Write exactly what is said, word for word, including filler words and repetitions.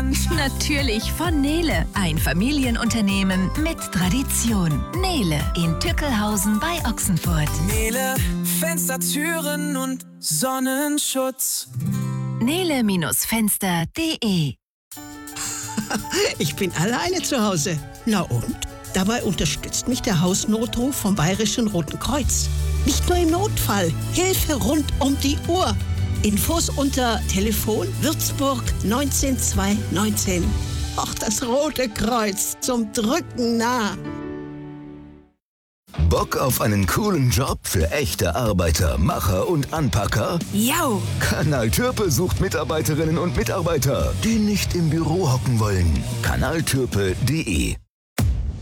Land. Natürlich von Nele, ein Familienunternehmen mit Tradition. Nele in Tückelhausen bei Ochsenfurt. Nele, Fenster, Türen und Sonnenschutz. Nele-Fenster punkt de. Ich bin alleine zu Hause. Na und? Dabei unterstützt mich der Hausnotruf vom Bayerischen Roten Kreuz. Nicht nur im Notfall, Hilfe rund um die Uhr. Infos unter Telefon Würzburg neunzehn zweihundertneunzehn. Ach, das Rote Kreuz, zum Drücken nah. Bock auf einen coolen Job für echte Arbeiter, Macher und Anpacker? Jau! Kanal Türpe sucht Mitarbeiterinnen und Mitarbeiter, die nicht im Büro hocken wollen. kanal türpe punkt de